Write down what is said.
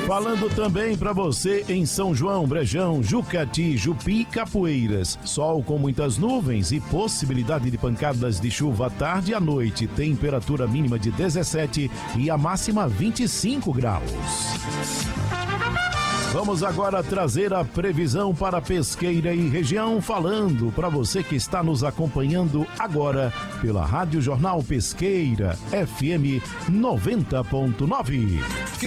Falando também para você em São João, Brejão, Jucati, Jupi, Capoeiras. Sol com muitas nuvens e possibilidade de pancadas de chuva à tarde e à noite. Temperatura mínima de 17 e a máxima 25 graus. Vamos agora trazer a previsão para Pesqueira e região, falando para você que está nos acompanhando agora pela Rádio Jornal Pesqueira, FM 90.9.